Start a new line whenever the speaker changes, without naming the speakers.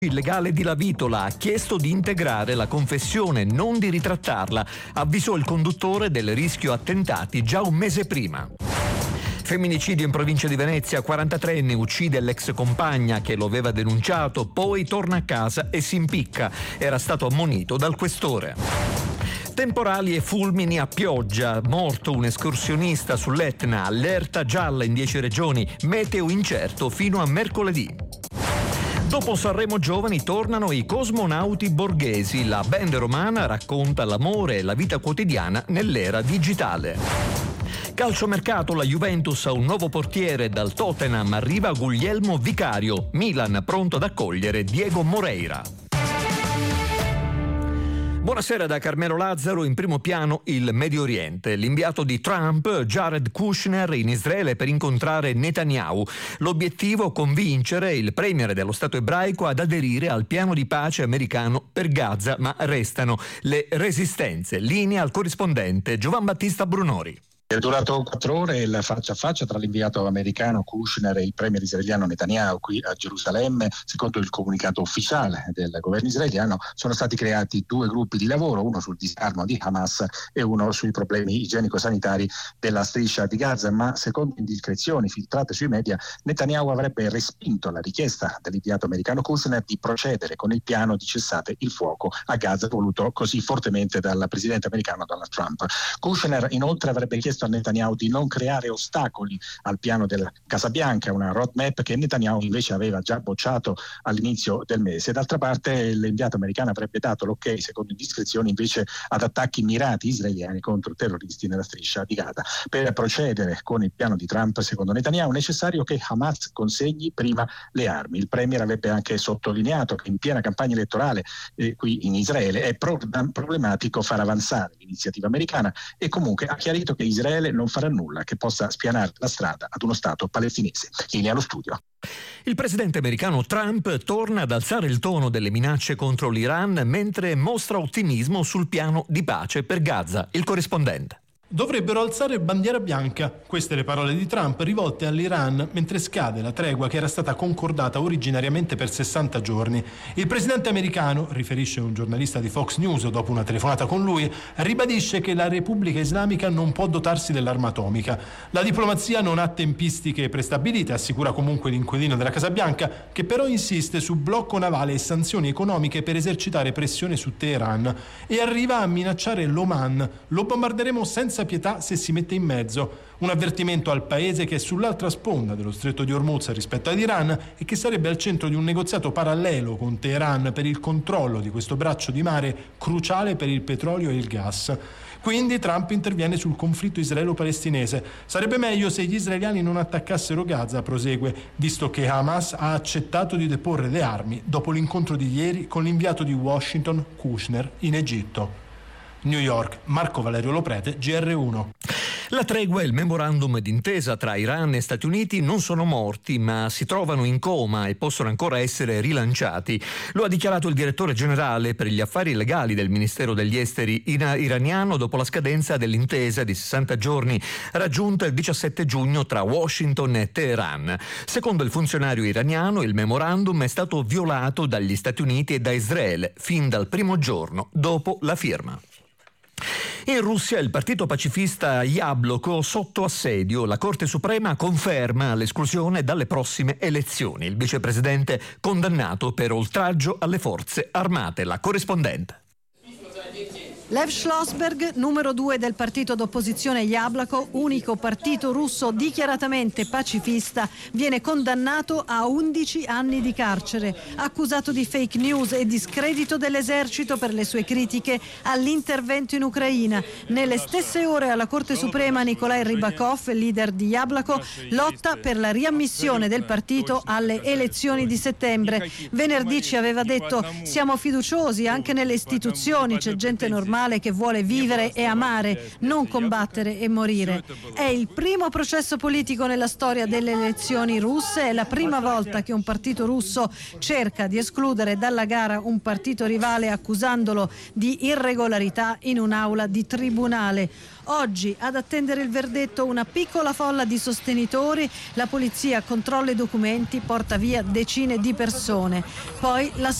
Il legale di Lavitola ha chiesto di integrare la confessione, non di ritrattarla. Avvisò il conduttore del rischio attentati già un mese prima. Femminicidio in provincia di Venezia, 43enne uccide l'ex compagna che lo aveva denunciato, poi torna a casa e si impicca. Era stato ammonito dal questore. Temporali e fulmini a pioggia, morto un escursionista sull'Etna, allerta gialla in 10 regioni, meteo incerto fino a mercoledì. Dopo Sanremo Giovani tornano i Cosmonauti Borghesi, la band romana racconta l'amore e la vita quotidiana nell'era digitale. Calciomercato, la Juventus ha un nuovo portiere, dal Tottenham arriva Guglielmo Vicario, Milan pronto ad accogliere Diego Moreira. Buonasera da Carmelo Lazzaro. In primo piano il Medio Oriente. L'inviato di Trump, Jared Kushner, in Israele per incontrare Netanyahu. L'obiettivo: convincere il premier dello Stato ebraico ad aderire al piano di pace americano per Gaza, ma restano le resistenze. Linea al corrispondente Giovan Battista Brunori.
È durato 4 ore il faccia a faccia tra l'inviato americano Kushner e il premier israeliano Netanyahu qui a Gerusalemme. Secondo il comunicato ufficiale del governo israeliano sono stati creati 2 gruppi di lavoro, uno sul disarmo di Hamas e uno sui problemi igienico-sanitari della striscia di Gaza, ma secondo indiscrezioni filtrate sui media Netanyahu avrebbe respinto la richiesta dell'inviato americano Kushner di procedere con il piano di cessate il fuoco a Gaza voluto così fortemente dal presidente americano Donald Trump. Kushner inoltre avrebbe chiesto a Netanyahu di non creare ostacoli al piano della Casa Bianca, una roadmap che Netanyahu invece aveva già bocciato all'inizio del mese. D'altra parte l'inviato americano avrebbe dato l'ok, secondo indiscrezioni, invece ad attacchi mirati israeliani contro terroristi nella striscia di Gaza. Per procedere con il piano di Trump, secondo Netanyahu, è necessario che Hamas consegni prima le armi. Il premier avrebbe anche sottolineato che in piena campagna elettorale qui in Israele è problematico far avanzare l'iniziativa americana e comunque ha chiarito che Israele non farà nulla che possa spianare la strada ad uno Stato palestinese. Linea allo studio.
Il presidente americano Trump torna ad alzare il tono delle minacce contro l'Iran mentre mostra ottimismo sul piano di pace per Gaza. Il corrispondente.
Dovrebbero alzare bandiera bianca. Queste le parole di Trump rivolte all'Iran mentre scade la tregua che era stata concordata originariamente per 60 giorni. Il presidente americano, riferisce un giornalista di Fox News dopo una telefonata con lui, ribadisce che la Repubblica Islamica non può dotarsi dell'arma atomica. La diplomazia non ha tempistiche prestabilite, assicura comunque l'inquilino della Casa Bianca, che però insiste su blocco navale e sanzioni economiche per esercitare pressione su Teheran e arriva a minacciare l'Oman. Lo bombarderemo senza pietà se si mette in mezzo. Un avvertimento al paese che è sull'altra sponda dello stretto di Hormuz rispetto ad Iran e che sarebbe al centro di un negoziato parallelo con Teheran per il controllo di questo braccio di mare cruciale per il petrolio e il gas. Quindi Trump interviene sul conflitto israelo-palestinese. Sarebbe meglio se gli israeliani non attaccassero Gaza, prosegue, visto che Hamas ha accettato di deporre le armi dopo l'incontro di ieri con l'inviato di Washington Kushner in Egitto. New York, Marco Valerio Loprete, GR1.
La tregua e il memorandum d'intesa tra Iran e Stati Uniti non sono morti, ma si trovano in coma e possono ancora essere rilanciati. Lo ha dichiarato il direttore generale per gli affari legali del Ministero degli Esteri iraniano dopo la scadenza dell'intesa di 60 giorni raggiunta il 17 giugno tra Washington e Teheran. Secondo il funzionario iraniano, il memorandum è stato violato dagli Stati Uniti e da Israele fin dal primo giorno dopo la firma. In Russia il partito pacifista Jabloko sotto assedio. La Corte Suprema conferma l'esclusione dalle prossime elezioni. Il vicepresidente condannato per oltraggio alle forze armate. La corrispondente.
Lev Schlossberg, numero 2 del partito d'opposizione Jabloko, unico partito russo dichiaratamente pacifista, viene condannato a 11 anni di carcere, accusato di fake news e discredito dell'esercito per le sue critiche all'intervento in Ucraina. Nelle stesse ore alla Corte Suprema Nikolai Rybakov, leader di Jabloko, lotta per la riammissione del partito alle elezioni di settembre. Venerdì ci aveva detto: siamo fiduciosi anche nelle istituzioni, c'è gente normale normale che vuole vivere e amare, non combattere e morire. È il primo processo politico nella storia delle elezioni russe, è la prima volta che un partito russo cerca di escludere dalla gara un partito rivale accusandolo di irregolarità in un'aula di tribunale. Oggi ad attendere il verdetto una piccola folla di sostenitori, la polizia controlla i documenti, porta via decine di persone. Poi la